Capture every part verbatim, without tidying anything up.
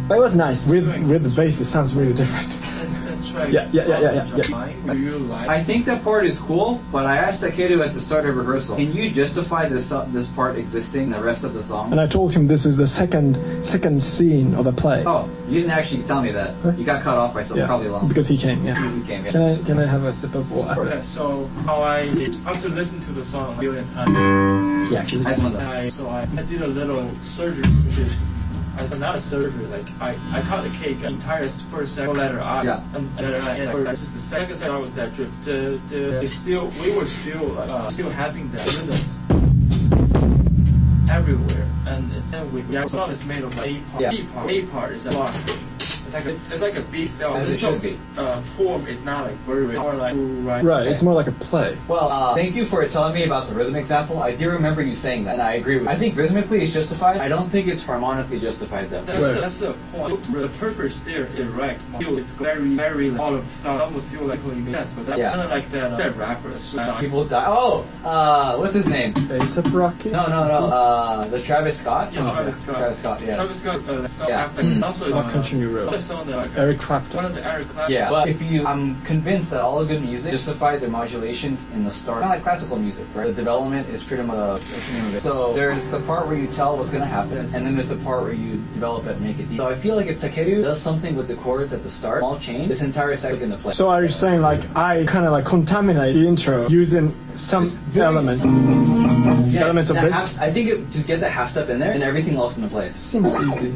But it was nice. With with the bass, it sounds really different. That's right. Yeah, yeah, yeah, yeah, yeah, yeah. Do you like? I think that part is cool, but I asked Takeru at the start of rehearsal, can you justify this uh, this part existing in the rest of the song? And I told him this is the second second scene of the play. Oh, you didn't actually tell me that. Huh? You got cut off by something Yeah, probably long. because he came. Yeah. Because he came, yeah. Can I can I have a sip of water? Yeah, so how I how to listen to the song a million times. Yeah, actually. I just want And to- I, so I, I did a little surgery, which is, as a, not a surgery, like I, I cut the cake, the entire first second letter I, Yeah. and letter I, and this is the second side I was that drift. To, to, it's still, we were still like, uh, still having that rhythms everywhere, and it's then we, the song is made of like A part, Yeah. B part, A part is a block. It's like a, it's, it's like a B cell. As This it should song's, be. uh, form is not like very more like right. Right, it's more like a play. Well, uh, thank you for telling me about the rhythm example. I do remember you saying that, and I agree with you. I think rhythmically it's justified. I don't think it's harmonically justified, though. That's, Right. the, that's the point. The purpose there is right. It's very, very like, all of the stuff almost feel like it makes sense, but that's Yeah. kind of like that, uh, that rapper. So, uh, People die. Oh, uh, what's his name? A$AP Rocky? No, no, no. Uh, the Travis Scott? yeah, Oh, Travis yeah. Scott. Travis Scott, yeah. Travis Scott. Uh, song Yeah. after, Mm. also, What uh, Country New Road? Another song that like, Eric Clapton. one of the Eric Clapton. Yeah, but if you, I'm convinced that all good music justify the modulations in the start. Kind of like classical music, right? The development is pretty much uh, that's the name of it. So there's the part where you tell what's gonna happen, and then there's the part where you develop it and make it deep. So I feel like if Takeru does something with the chords at the start, small change, this entire second in the play. So are you saying like I kind of like contaminate the intro using some very element, Yeah, elements of that this? half- I think it, just get the half step in there, and everything else into place. Seems easy.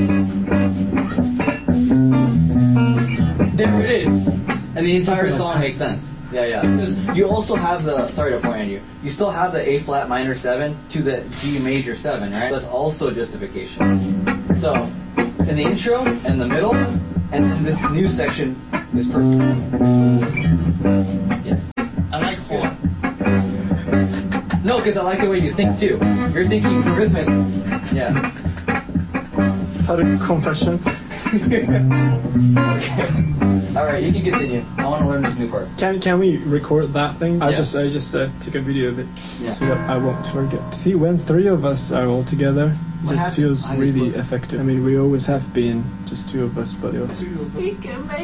There it is. And the entire Something like song that. makes sense. Yeah, yeah. Because you also have the, sorry to point on you, you still have the A flat minor seven to the G major seven, right? That's also justification. So, in the intro, and the middle, and then this new section is perfect. Yes. I like horn. No, because I like the way you think too. You're thinking rhythmic. Yeah. Sudden confession. All right, you can continue. I want to learn this new part. Can can we record that thing? I Yeah. just I just uh, took a video of it Yeah. so that I won't forget. See, when three of us are all together, it What just happened? feels How do you really put it? effective. I mean, we always have been just two of us, but it was.